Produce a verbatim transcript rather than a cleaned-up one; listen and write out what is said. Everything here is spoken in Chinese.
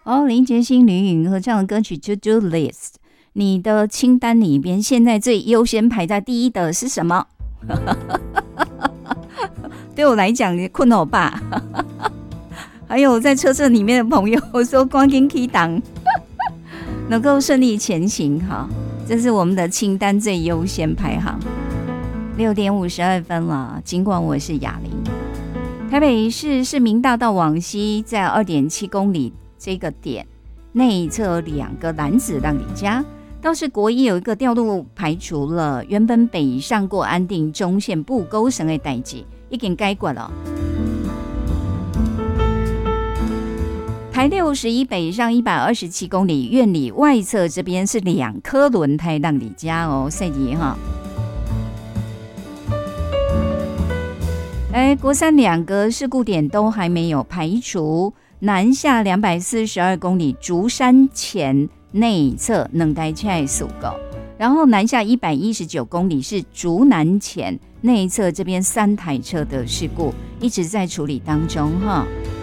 哦，林杰星、吕允合唱的歌曲《To Do List》，你的清单里边现在最优先排在第一的是什么？对我来讲，困我爸。还有在车阵里面的朋友说，光听 key 档能够顺利前行哈，这是我们的清单最优先排行。六点五十二分了，尽管我是哑铃。台北市市民大道往西，在 二点七公里这个点内侧两个男子让你家，倒是国一有一个调度排除了原本北上过安定中线布沟省的代志，已经解决了。台六十一北上一百二十七公里，院里外侧这边是两颗轮胎让你家哦，赛级哈。哎，国三两个事故点都还没有排除，南下两百四十二公里，竹山前内侧两台车的事故，然后南下一百一十九公里是竹南前内侧这边三台车的事故，一直在处理当中哈。